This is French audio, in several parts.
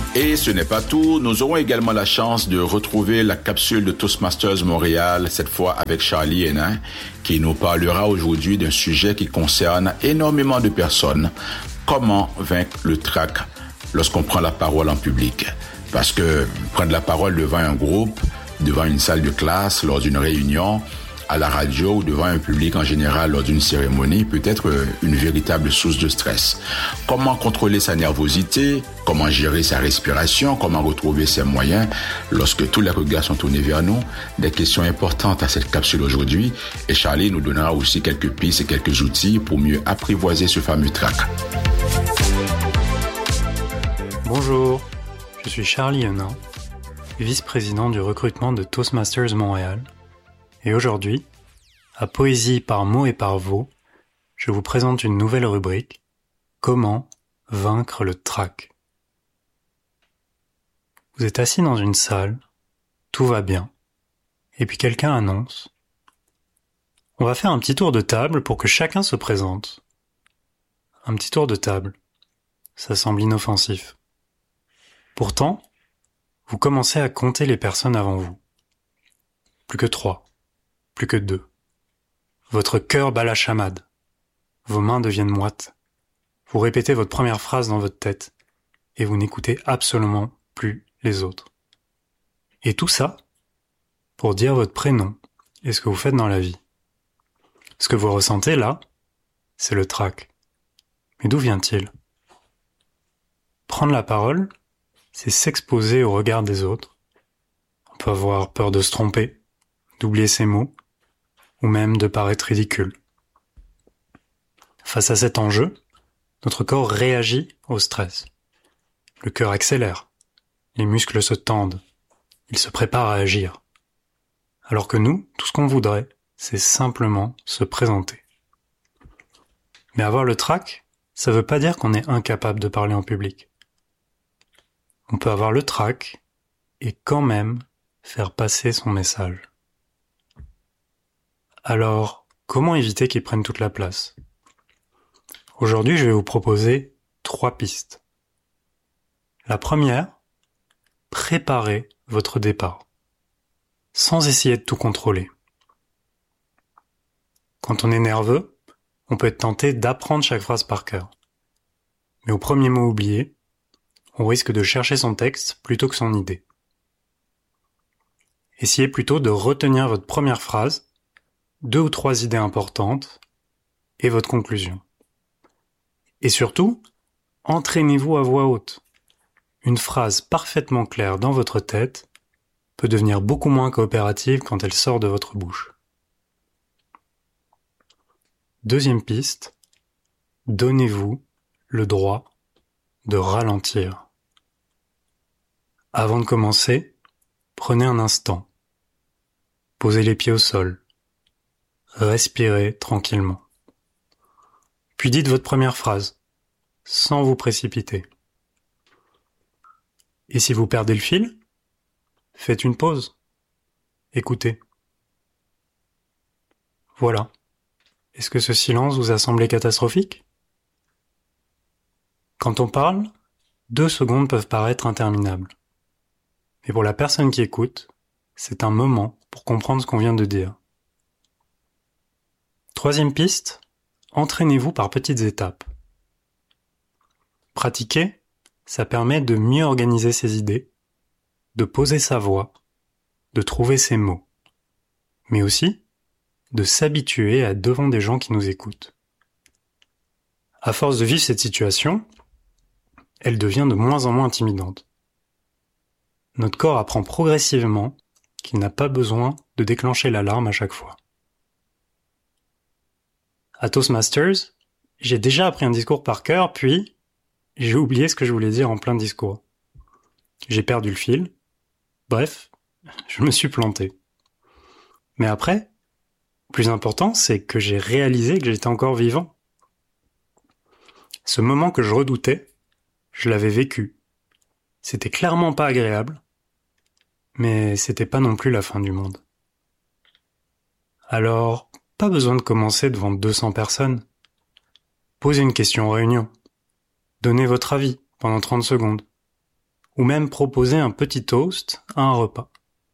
Et ce n'est pas tout, nous aurons également la chance de retrouver la capsule de Toastmasters Montréal, cette fois avec Charlie Hénin, qui nous parlera aujourd'hui d'un sujet qui concerne énormément de personnes. Comment vaincre le trac lorsqu'on prend la parole en public? Parce que prendre la parole devant un groupe, devant une salle de classe, lors d'une réunion, à la radio ou devant un public en général lors d'une cérémonie peut être une véritable source de stress. Comment contrôler sa nervosité? Comment gérer sa respiration? Comment retrouver ses moyens lorsque tous les regards sont tournés vers nous? Des questions importantes à cette capsule aujourd'hui et Charlie nous donnera aussi quelques pistes et quelques outils pour mieux apprivoiser ce fameux trac. Bonjour, je suis Charlie Hénin, vice-président du recrutement de Toastmasters Montréal. Et aujourd'hui, à Poésie par mots et par veaux, je vous présente une nouvelle rubrique, Comment vaincre le trac. Vous êtes assis dans une salle, tout va bien, et puis quelqu'un annonce « On va faire un petit tour de table pour que chacun se présente. » Un petit tour de table, ça semble inoffensif. Pourtant, vous commencez à compter les personnes avant vous. Plus que 3. Plus que 2. Votre cœur bat la chamade. Vos mains deviennent moites. Vous répétez votre première phrase dans votre tête et vous n'écoutez absolument plus les autres. Et tout ça pour dire votre prénom et ce que vous faites dans la vie. Ce que vous ressentez là, c'est le trac. Mais d'où vient-il? Prendre la parole, c'est s'exposer au regard des autres. On peut avoir peur de se tromper, d'oublier ses mots, ou même de paraître ridicule. Face à cet enjeu, notre corps réagit au stress. Le cœur accélère, les muscles se tendent, il se prépare à agir. Alors que nous, tout ce qu'on voudrait, c'est simplement se présenter. Mais avoir le trac, ça veut pas dire qu'on est incapable de parler en public. On peut avoir le trac et quand même faire passer son message. Alors, comment éviter qu'ils prennent toute la place? Aujourd'hui, je vais vous proposer 3 pistes. La première, préparez votre départ, sans essayer de tout contrôler. Quand on est nerveux, on peut être tenté d'apprendre chaque phrase par cœur. Mais au premier mot oublié, on risque de chercher son texte plutôt que son idée. Essayez plutôt de retenir votre première phrase, 2 ou 3 idées importantes et votre conclusion. Et surtout, entraînez-vous à voix haute. Une phrase parfaitement claire dans votre tête peut devenir beaucoup moins coopérative quand elle sort de votre bouche. Deuxième piste, donnez-vous le droit de ralentir. Avant de commencer, prenez un instant. Posez les pieds au sol. Respirez tranquillement. Puis dites votre première phrase, sans vous précipiter. Et si vous perdez le fil, faites une pause. Écoutez. Voilà. Est-ce que ce silence vous a semblé catastrophique? Quand on parle, 2 secondes peuvent paraître interminables. Mais pour la personne qui écoute, c'est un moment pour comprendre ce qu'on vient de dire. Troisième piste, entraînez-vous par petites étapes. Pratiquer, ça permet de mieux organiser ses idées, de poser sa voix, de trouver ses mots, mais aussi de s'habituer à être devant des gens qui nous écoutent. À force de vivre cette situation, elle devient de moins en moins intimidante. Notre corps apprend progressivement qu'il n'a pas besoin de déclencher l'alarme à chaque fois. À Toastmasters, j'ai déjà appris un discours par cœur, puis j'ai oublié ce que je voulais dire en plein discours. J'ai perdu le fil. Bref, je me suis planté. Mais après, le plus important, c'est que j'ai réalisé que j'étais encore vivant. Ce moment que je redoutais, je l'avais vécu. C'était clairement pas agréable, mais c'était pas non plus la fin du monde. Alors, pas besoin de commencer devant 200 personnes. Posez une question en réunion. Donnez votre avis pendant 30 secondes. ou même proposer un petit toast à un repas.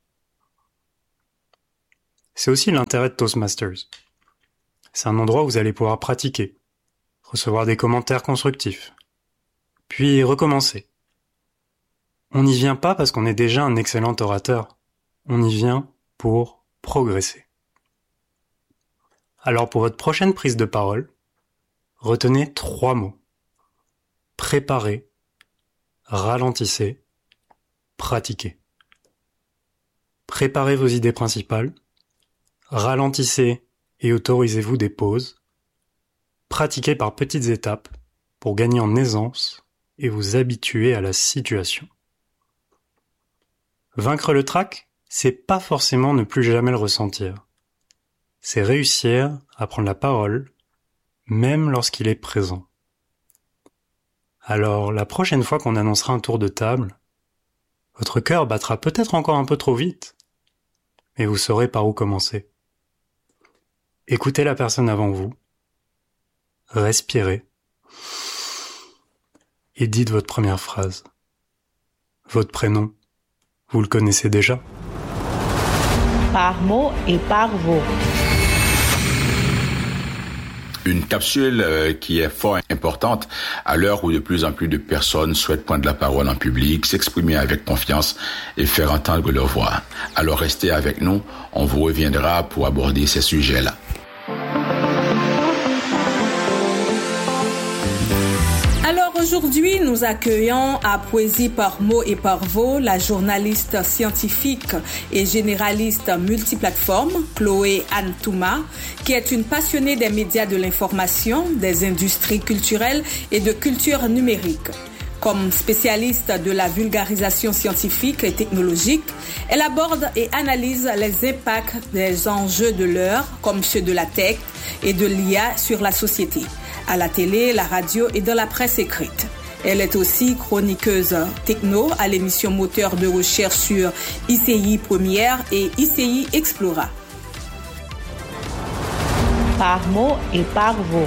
C'est aussi l'intérêt de Toastmasters. C'est un endroit où vous allez pouvoir pratiquer, recevoir des commentaires constructifs, puis recommencer. On n'y vient pas parce qu'on est déjà un excellent orateur, on y vient pour progresser. Alors pour votre prochaine prise de parole, retenez 3 mots. Préparez, ralentissez, pratiquez. Préparez vos idées principales, ralentissez et autorisez-vous des pauses. Pratiquez par petites étapes pour gagner en aisance et vous habituer à la situation. Vaincre le trac, c'est pas forcément ne plus jamais le ressentir. C'est réussir à prendre la parole, même lorsqu'il est présent. Alors, la prochaine fois qu'on annoncera un tour de table, votre cœur battra peut-être encore un peu trop vite, mais vous saurez par où commencer. Écoutez la personne avant vous, respirez, et dites votre première phrase. Votre prénom, vous le connaissez déjà? Par mot et par veau. Une capsule qui est fort importante à l'heure où de plus en plus de personnes souhaitent prendre la parole en public, s'exprimer avec confiance et faire entendre leur voix. Alors restez avec nous, on vous reviendra pour aborder ces sujets-là. Alors aujourd'hui, nous accueillons à Poésie par mots et par veau la journaliste scientifique et généraliste multiplateforme, Chloé Anne Touma, qui est une passionnée des médias de l'information, des industries culturelles et de culture numérique. Comme spécialiste de la vulgarisation scientifique et technologique, elle aborde et analyse les impacts des enjeux de l'heure, comme ceux de la tech et de l'IA sur la société, à la télé, la radio et dans la presse écrite. Elle est aussi chroniqueuse techno à l'émission moteur de recherche sur ICI Première et ICI Explora. Par mot et par veau.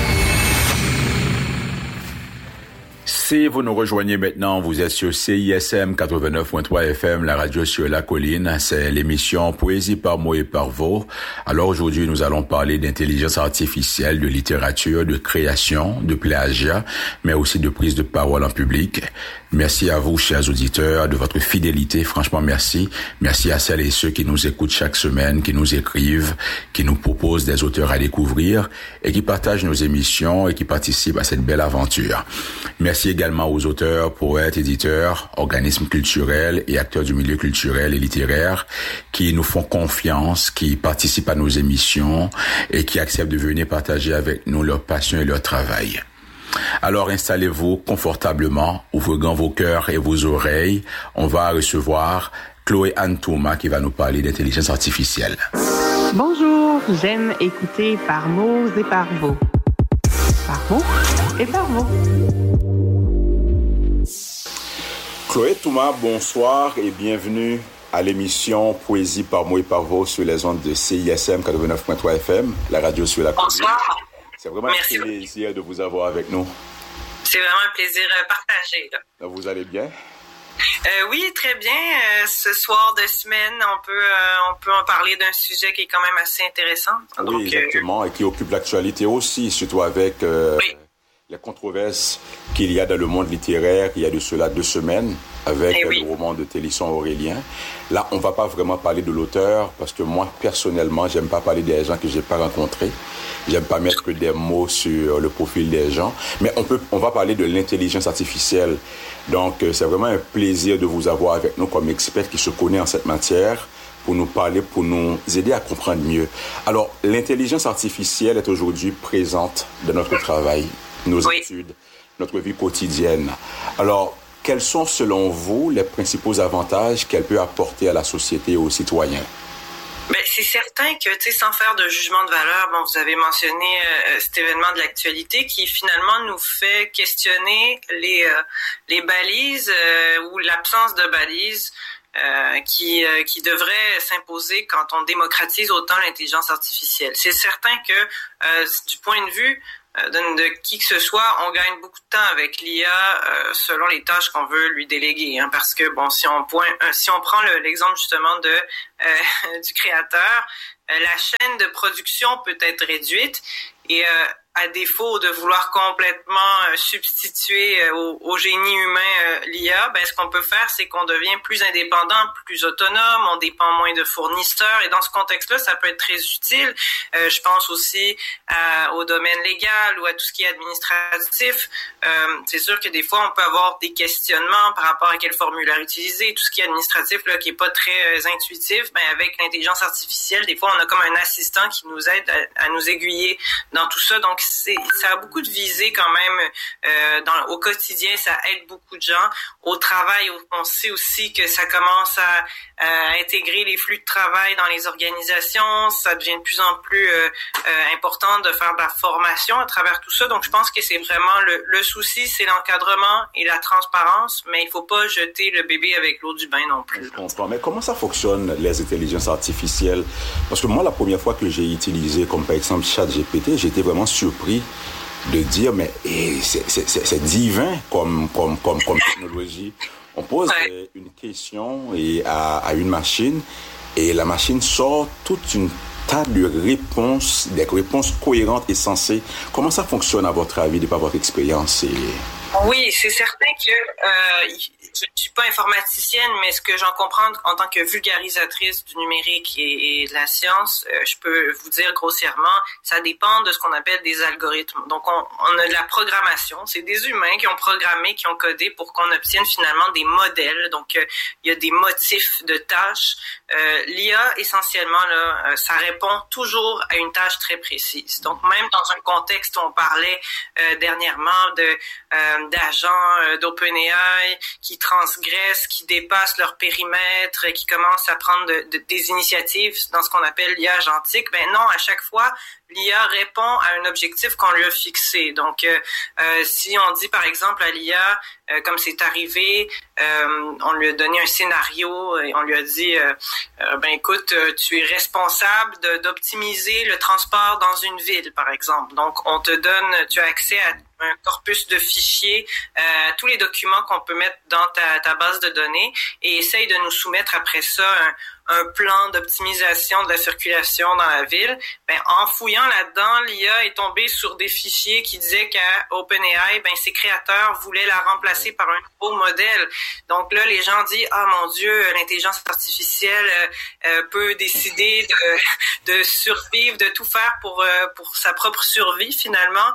Si vous nous rejoignez maintenant, vous êtes sur CISM 89.3 FM, la radio sur la colline. C'est l'émission Poésie par mots et par veau. Alors aujourd'hui, nous allons parler d'intelligence artificielle, de littérature, de création, de plagiat, mais aussi de prise de parole en public. Merci à vous, chers auditeurs, de votre fidélité. Franchement, merci. Merci à celles et ceux qui nous écoutent chaque semaine, qui nous écrivent, qui nous proposent des auteurs à découvrir et qui partagent nos émissions et qui participent à cette belle aventure. Merci également aux auteurs, poètes, éditeurs, organismes culturels et acteurs du milieu culturel et littéraire qui nous font confiance, qui participent à nos émissions et qui acceptent de venir partager avec nous leur passion et leur travail. Alors installez-vous confortablement, ouvrez grand vos cœurs et vos oreilles. On va recevoir Chloé Anne Touma qui va nous parler d'intelligence artificielle. Bonjour, j'aime écouter par mots et par veau. Par mots et par veau. Chloé Touma, bonsoir et bienvenue à l'émission Poésie par mots et par veau sur les ondes de CISM 89.3 FM, la radio sur la colline. Bonsoir. C'est vraiment un plaisir de vous avoir avec nous. C'est vraiment un plaisir partagé. Là. Vous allez bien? Oui, très bien. Ce soir de semaine, on peut en parler d'un sujet qui est quand même assez intéressant. Oui, donc, exactement, et qui occupe l'actualité aussi, surtout avec les controverses qu'il y a dans le monde littéraire. Il y a de cela 2 semaines avec le roman de Télisson Aurélien. Là, on va pas vraiment parler de l'auteur parce que moi, personnellement, j'aime pas parler des gens que j'ai pas rencontrés. J'aime pas mettre des mots sur le profil des gens. Mais on va parler de l'intelligence artificielle. Donc, c'est vraiment un plaisir de vous avoir avec nous comme expert qui se connaît en cette matière pour nous parler, pour nous aider à comprendre mieux. Alors, l'intelligence artificielle est aujourd'hui présente dans notre travail, nos études, notre vie quotidienne. Alors, quels sont, selon vous, les principaux avantages qu'elle peut apporter à la société et aux citoyens? Ben, c'est certain que, sans faire de jugement de valeur, vous avez mentionné cet événement de l'actualité qui finalement nous fait questionner les balises ou l'absence de balises qui devrait s'imposer quand on démocratise autant l'intelligence artificielle. C'est certain que du point de vue de qui que ce soit, on gagne beaucoup de temps avec l'IA selon les tâches qu'on veut lui déléguer. Hein, parce que bon, si on prend l'exemple justement du créateur, la chaîne de production peut être réduite et à défaut de vouloir complètement substituer au génie humain l'IA, ce qu'on peut faire, c'est qu'on devient plus indépendant, plus autonome, on dépend moins de fournisseurs, et dans ce contexte-là, ça peut être très utile. Je pense aussi au domaine légal ou à tout ce qui est administratif. C'est sûr que des fois, on peut avoir des questionnements par rapport à quel formulaire utiliser, tout ce qui est administratif là, qui est pas très intuitif. Avec l'intelligence artificielle, des fois, on a comme un assistant qui nous aide à nous aiguiller dans tout ça. Donc, ça a beaucoup de visées quand même au quotidien, ça aide beaucoup de gens. Au travail, on sait aussi que ça commence à intégrer les flux de travail dans les organisations. Ça devient de plus en plus important de faire de la formation à travers tout ça. Donc, je pense que c'est vraiment le souci, c'est l'encadrement et la transparence, mais il faut pas jeter le bébé avec l'eau du bain non plus. Je comprends. Mais comment ça fonctionne, les intelligences artificielles? Parce que moi, la première fois que j'ai utilisé, comme par exemple ChatGPT, j'étais vraiment surpris de dire, mais c'est divin comme technologie. On pose une question à une machine et la machine sort toute une tas de réponses, des réponses cohérentes et sensées. Comment ça fonctionne à votre avis, de par votre expérience? Oui, c'est certain que je ne suis pas informaticienne, mais ce que j'en comprends en tant que vulgarisatrice du numérique et de la science, je peux vous dire grossièrement, ça dépend de ce qu'on appelle des algorithmes. Donc, on a de la programmation. C'est des humains qui ont programmé, qui ont codé pour qu'on obtienne finalement des modèles. Donc, il y a des motifs de tâches. L'IA, essentiellement, là, ça répond toujours à une tâche très précise. Donc, même dans un contexte où on parlait dernièrement d'agents d'OpenAI qui transgressent, qui dépassent leur périmètre, qui commencent à prendre des initiatives dans ce qu'on appelle l'IA agentique, non, à chaque fois, l'IA répond à un objectif qu'on lui a fixé. Donc, si on dit par exemple à l'IA, comme c'est arrivé, on lui a donné un scénario et on lui a dit, écoute, tu es responsable d'optimiser le transport dans une ville, par exemple. Donc, tu as accès à un corpus de fichiers, tous les documents qu'on peut mettre dans ta base de données et essaye de nous soumettre après ça un plan d'optimisation de la circulation dans la ville. En fouillant là-dedans, l'IA est tombée sur des fichiers qui disaient qu'à OpenAI, ses créateurs voulaient la remplacer par un nouveau modèle. Donc là, les gens disent, mon Dieu, l'intelligence artificielle peut décider de survivre, de tout faire pour sa propre survie finalement,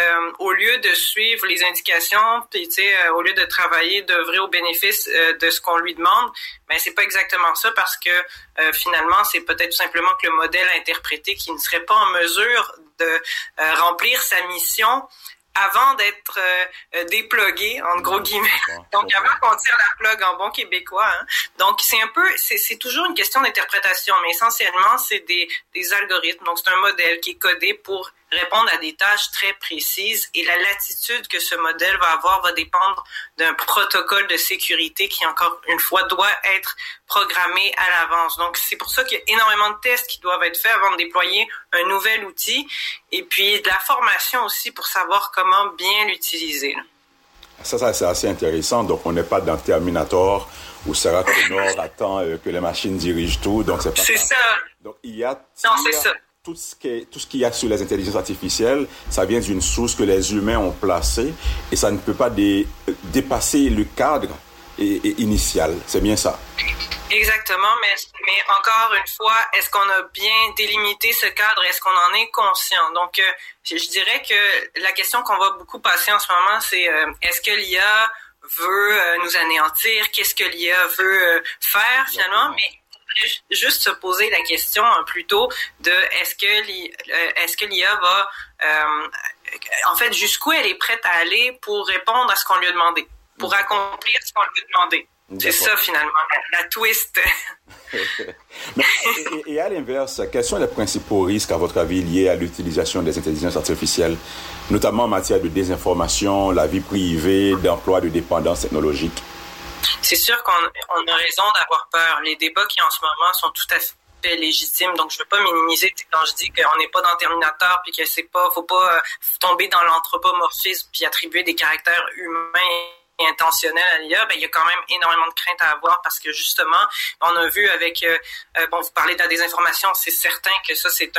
au lieu de suivre les indications, puis au lieu de travailler, d'œuvrer au bénéfice de ce qu'on lui demande. C'est pas exactement ça parce que finalement, c'est peut-être tout simplement que le modèle interprété qui ne serait pas en mesure de remplir sa mission avant d'être déplugué, en gros guillemets. Donc, avant qu'on tire la plug en bon québécois. Hein. Donc, c'est toujours une question d'interprétation, mais essentiellement, c'est des algorithmes. Donc, c'est un modèle qui est codé pour répondre à des tâches très précises et la latitude que ce modèle va avoir va dépendre d'un protocole de sécurité qui, encore une fois, doit être programmé à l'avance. Donc, c'est pour ça qu'il y a énormément de tests qui doivent être faits avant de déployer un nouvel outil et puis de la formation aussi pour savoir comment bien l'utiliser. Ça, c'est assez intéressant. Donc, on n'est pas dans Terminator où Sarah Connor attend que les machines dirigent tout. Donc, c'est pas ça. Donc, Non, c'est ça. Tout ce qu'il y a sur les intelligences artificielles, ça vient d'une source que les humains ont placée et ça ne peut pas dépasser le cadre initial. C'est bien ça? Exactement, mais encore une fois, est-ce qu'on a bien délimité ce cadre? Est-ce qu'on en est conscient? Donc, je dirais que la question qu'on va beaucoup passer en ce moment, c'est est-ce que l'IA veut nous anéantir? Qu'est-ce que l'IA veut faire finalement? Mais juste se poser la question plutôt de est-ce que l'IA va en fait jusqu'où elle est prête à aller pour répondre à ce qu'on lui a demandé, pour accomplir ce qu'on lui a demandé. C'est ça finalement la twist. et à l'inverse, quels sont les principaux risques à votre avis liés à l'utilisation des intelligences artificielles, notamment en matière de désinformation, la vie privée, d'emploi, de dépendance technologique? C'est sûr qu'on a raison d'avoir peur. Les débats qui en ce moment sont tout à fait faits légitimes. Donc, je veux pas minimiser quand je dis qu'on n'est pas dans Terminator puis que faut pas tomber dans l'anthropomorphisme puis attribuer des caractères humains et intentionnels à l'IA. Ben, il y a quand même énormément de craintes à avoir parce que justement, on a vu avec, vous parlez de la désinformation, c'est certain que ça, c'est